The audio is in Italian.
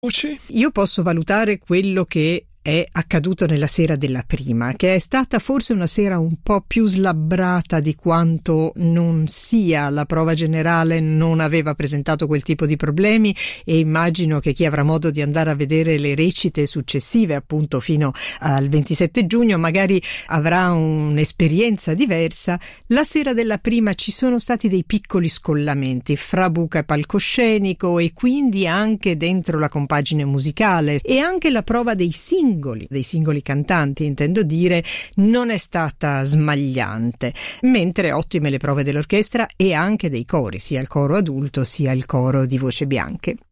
voce? Io posso valutare quello che è accaduto nella sera della prima, che è stata forse una sera un po' più slabbrata di quanto non sia. La prova generale non aveva presentato quel tipo di problemi e immagino che chi avrà modo di andare a vedere le recite successive, appunto fino al 27 giugno, magari avrà un'esperienza diversa. La sera della prima ci sono stati dei piccoli scollamenti fra buca e palcoscenico e quindi anche dentro la compagine musicale, e anche la prova dei singoli cantanti, intendo dire, non è stata smagliante, mentre ottime le prove dell'orchestra e anche dei cori, sia il coro adulto sia il coro di voci bianche.